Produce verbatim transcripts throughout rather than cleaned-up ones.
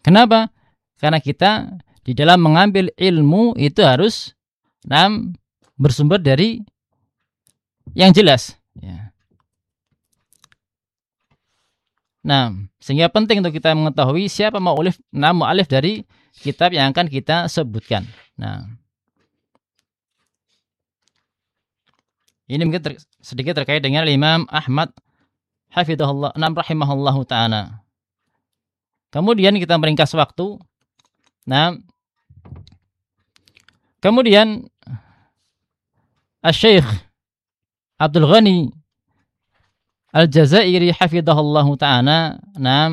Kenapa? Karena kita di dalam mengambil ilmu itu harus nam bersumber dari yang jelas. Ya. Nah, sehingga penting untuk kita mengetahui siapa mu'allif, nah mu'allif dari kitab yang akan kita sebutkan. Nah, ini mungkin ter, sedikit terkait dengan Imam Ahmad hafizahullah, nam rahimahullahu ta'ala. Kemudian kita meringkas waktu. Nah, kemudian Asy-Syaikh Abdul Ghani Al-Jazairi hafizahullahu ta'ala, nah,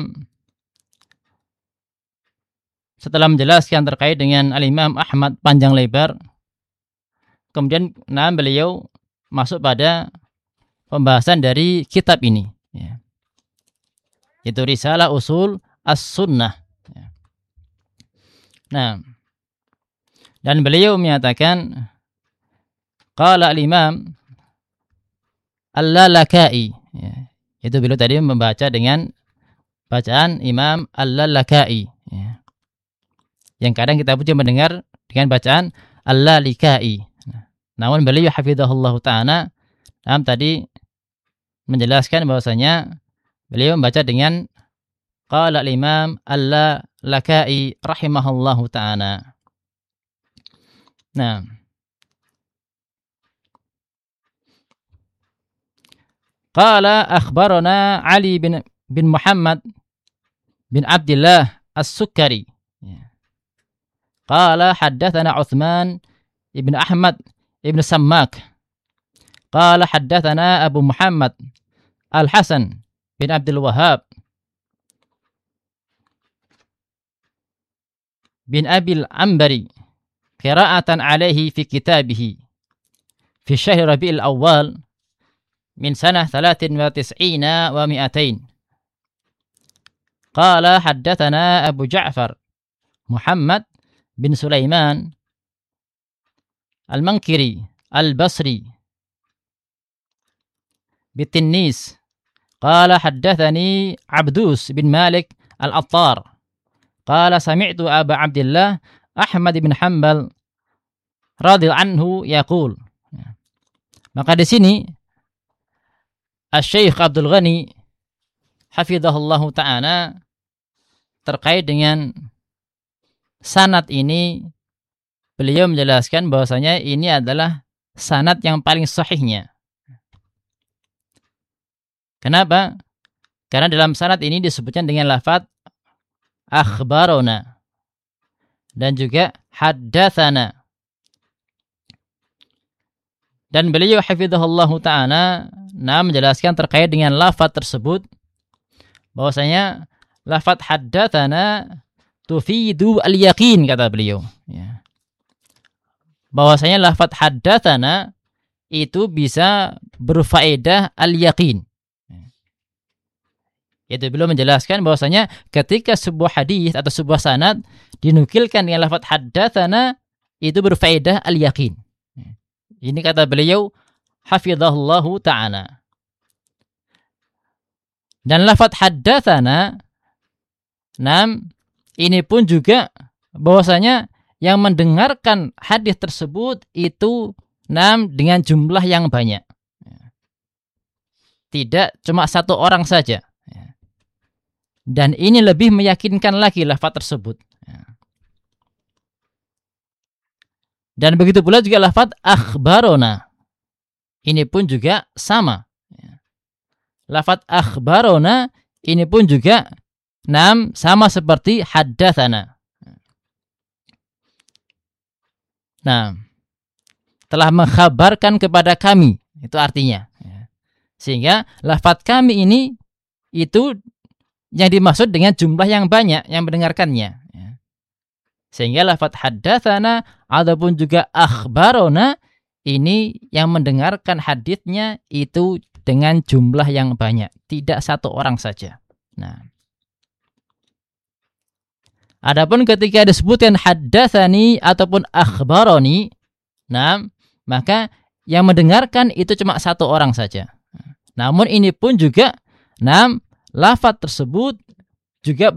setelah menjelaskan terkait dengan Al-Imam Ahmad panjang lebar, kemudian nah, beliau masuk pada pembahasan dari kitab ini, ya. Itu Risalah Usul As-Sunnah. Ya. Nah, dan beliau menyatakan, qala al-Imam Al-Lalaka'i, ya. Itu beliau tadi membaca dengan bacaan Imam Al-Lalaka'i, ya. Yang kadang kita pun mendengar dengan bacaan Al-Lalika'i. Nah, namun beliau hafizahullah ta'ala nah, tadi menjelaskan bahwasanya beliau membaca dengan qala al-Imam Al-Lalaka'i rahimahullahu ta'ala. Nah, qala akhbarana Ali bin bin Muhammad bin Abdullah As-Sukkari. Qala haddatsana Utsman ibn Ahmad ibn Sammak. Qala haddatsana Abu Muhammad Al-Hasan bin Abdul Wahhab bin Abil Ambari qira'atan alaihi fi kitabihi fi syahr Rabi'il Awwal min sanah thalathin wa tis'ina wa mi'atain. Qala haddatsana Abu Ja'far Muhammad bin Sulaiman Al-Mankiri Al-Basri bitinnis. Qala haddatsani Abdus bin Malik Al-Attar. Qala sami'tu Aba Abdullah Ahmad bin Hanbal radhiyallahu anhu yaqul. Maka di sini Asy-Syaikh Abdul Ghani hafizahullahu ta'ala terkait dengan sanad ini, beliau menjelaskan bahwasanya ini adalah sanad yang paling sahihnya. Kenapa? Karena dalam sanad ini disebutkan dengan lafaz akhbarona dan juga haddatsana. Dan beliau hafizahullahu ta'ala nah menjelaskan terkait dengan lafaz tersebut bahwasanya lafaz haddatsana tufidu al-yaqin, kata beliau, ya. Bahwasanya lafaz haddatsana itu bisa berfaedah al-yaqin. Yaitu beliau menjelaskan bahwasanya ketika sebuah hadis atau sebuah sanad dinukilkan dengan lafaz haddatsana itu berfaedah al-yaqin. Ini kata beliau hafizahullahu ta'ala. Dan lafaz haddatsana nam ini pun juga bahwasanya yang mendengarkan hadis tersebut itu nam dengan jumlah yang banyak. Tidak cuma satu orang saja. Dan ini lebih meyakinkan lagi lafaz tersebut. Dan begitu pula juga lafaz akhbarona. Ini pun juga sama. Lafaz akhbarona ini pun juga nam sama seperti haddatsana. Nah, telah mengkhabarkan kepada kami, itu artinya. Sehingga lafaz kami ini itu yang dimaksud dengan jumlah yang banyak yang mendengarkannya. Sehingga lafaz haddatsana ataupun juga akhbarona ini yang mendengarkan haditsnya itu dengan jumlah yang banyak, tidak satu orang saja. Nah, adapun ketika disebutkan haddatsani ataupun akhbaroni, nah, maka yang mendengarkan itu cuma satu orang saja. Namun ini pun juga, nah, lafaz tersebut juga